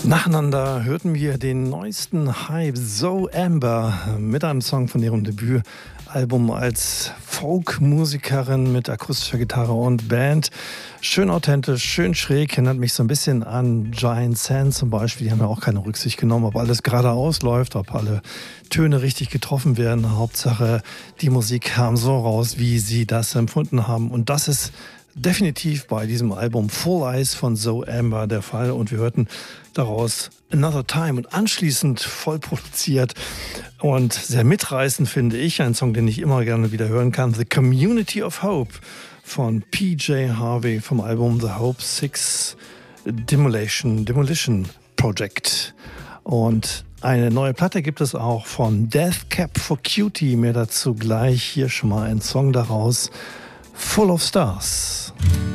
Nacheinander hörten wir den neuesten Hype So Amber mit einem Song von ihrem Debütalbum als Folkmusikerin mit akustischer Gitarre und Band. Schön authentisch, schön schräg, erinnert mich so ein bisschen an Giant Sand zum Beispiel. Die haben ja auch keine Rücksicht genommen, ob alles geradeaus läuft, ob alle Töne richtig getroffen werden. Hauptsache, die Musik kam so raus, wie sie das empfunden haben. Und das ist definitiv bei diesem Album Full Eyes von So Amber der Fall, und wir hörten daraus Another Time und anschließend voll produziert und sehr mitreißend, finde ich, ein Song, den ich immer gerne wieder hören kann, The Community of Hope von PJ Harvey vom Album The Hope 6 Demolition Project. Und eine neue Platte gibt es auch von Death Cab for Cutie, mehr dazu gleich. Hier schon mal ein Song daraus, Full of Stars.